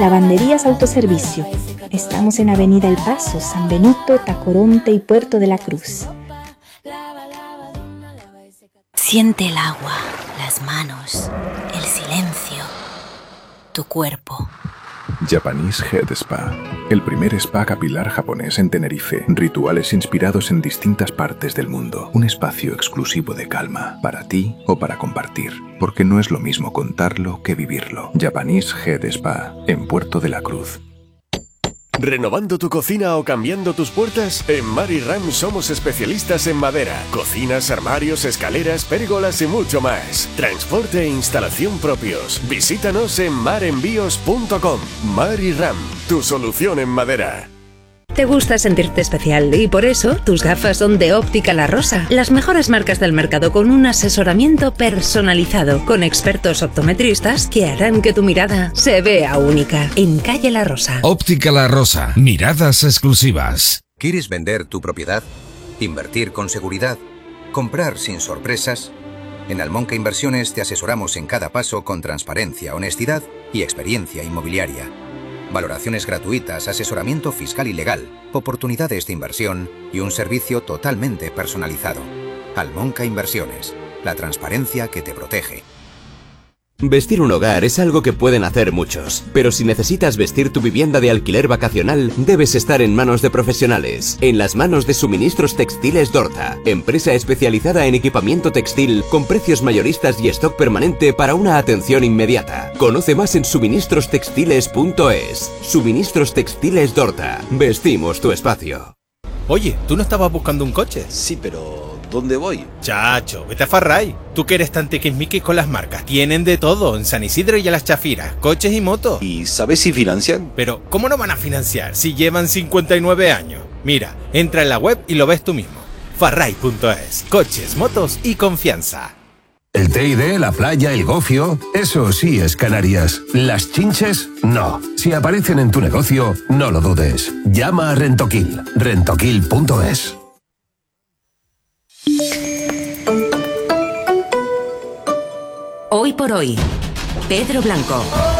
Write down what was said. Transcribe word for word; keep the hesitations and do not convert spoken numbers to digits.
Lavanderías Autoservicio. Estamos en Avenida El Paso, San Benito, Tacoronte y Puerto de la Cruz. Siente el agua, las manos, el silencio, tu cuerpo. Japanese Head Spa, el primer spa capilar japonés en Tenerife. Rituales inspirados en distintas partes del mundo. Un espacio exclusivo de calma, para ti o para compartir. Porque no es lo mismo contarlo que vivirlo. Japanese Head Spa, en Puerto de la Cruz. ¿Renovando tu cocina o cambiando tus puertas? En Mariram somos especialistas en madera, cocinas, armarios, escaleras, pérgolas y mucho más. Transporte e instalación propios. Visítanos en marenvíos punto com. Mariram, tu solución en madera. Te gusta sentirte especial y por eso tus gafas son de Óptica La Rosa. Las mejores marcas del mercado con un asesoramiento personalizado con expertos optometristas que harán que tu mirada se vea única. En Calle La Rosa. Óptica La Rosa. Miradas exclusivas. ¿Quieres vender tu propiedad? ¿Invertir con seguridad? ¿Comprar sin sorpresas? En Almonca Inversiones te asesoramos en cada paso con transparencia, honestidad y experiencia inmobiliaria. Valoraciones gratuitas, asesoramiento fiscal y legal, oportunidades de inversión y un servicio totalmente personalizado. Almonca Inversiones, la transparencia que te protege. Vestir un hogar es algo que pueden hacer muchos, pero si necesitas vestir tu vivienda de alquiler vacacional, debes estar en manos de profesionales, en las manos de Suministros Textiles Dorta, empresa especializada en equipamiento textil con precios mayoristas y stock permanente para una atención inmediata. Conoce más en suministros textiles punto es. Suministros Textiles Dorta, vestimos tu espacio. Oye, ¿tú no estabas buscando un coche? Sí, pero ¿dónde voy? Chacho, vete a Farray. Tú que eres tan tiquismiquis con las marcas. Tienen de todo en San Isidro y a las Chafiras, coches y motos. ¿Y sabes si financian? Pero, ¿cómo no van a financiar si llevan cincuenta y nueve años? Mira, entra en la web y lo ves tú mismo. farray punto es. Coches, motos y confianza. El T I D, la playa, el gofio, eso sí es Canarias. Las chinches, no. Si aparecen en tu negocio, no lo dudes. Llama a Rentoquil. Rentoquil punto es. Hoy por hoy, Pedro Blanco.